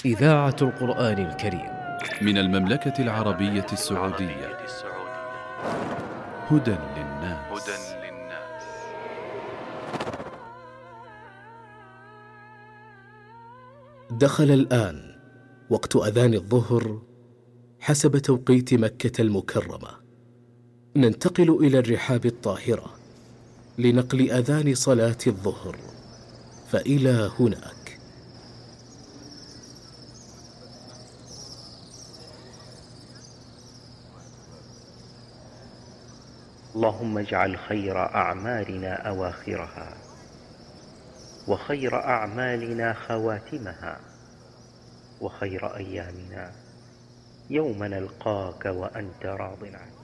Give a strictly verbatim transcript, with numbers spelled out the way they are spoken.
إذاعة القرآن الكريم من المملكة العربية السعودية. هدى للناس. دخل الآن وقت أذان الظهر حسب توقيت مكة المكرمة. ننتقل إلى الرحاب الطاهرة لنقل أذان صلاة الظهر، فإلى هناك. اللهم اجعل خير أعمالنا أواخرها، وخير أعمالنا خواتمها، وخير أيامنا يوم نلقاك وأنت راض عنه.